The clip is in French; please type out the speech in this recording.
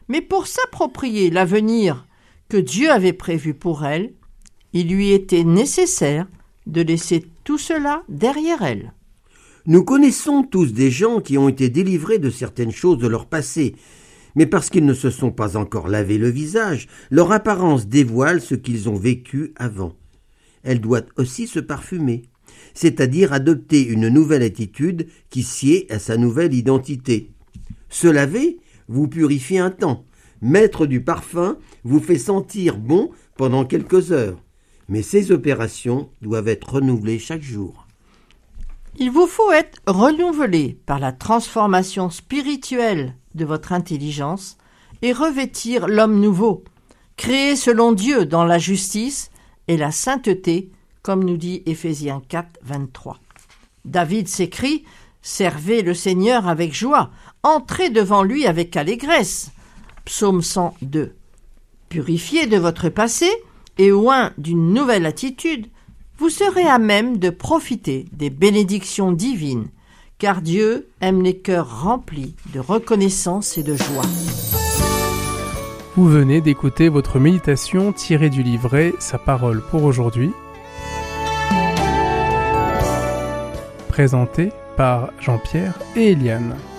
Mais pour s'approprier l'avenir que Dieu avait prévu pour elle, il lui était nécessaire de laisser tout cela derrière elle. Nous connaissons tous des gens qui ont été délivrés de certaines choses de leur passé, mais parce qu'ils ne se sont pas encore lavé le visage, leur apparence dévoile ce qu'ils ont vécu avant. Elle doit aussi se parfumer, c'est-à-dire adopter une nouvelle attitude qui sied à sa nouvelle identité. Se laver vous purifie un temps. Mettre du parfum vous fait sentir bon pendant quelques heures. Mais ces opérations doivent être renouvelées chaque jour. Il vous faut être renouvelé par la transformation spirituelle de votre intelligence et revêtir l'homme nouveau, créé selon Dieu dans la justice et la sainteté, comme nous dit Éphésiens 4, 23. David s'écrie « Servez le Seigneur avec joie, entrez devant lui avec allégresse » Psaume 102. Purifié de votre passé et oint d'une nouvelle attitude, vous serez à même de profiter des bénédictions divines, car Dieu aime les cœurs remplis de reconnaissance et de joie. Vous venez d'écouter votre méditation tirée du livret Sa parole pour aujourd'hui, présenté par Jean-Pierre et Eliane.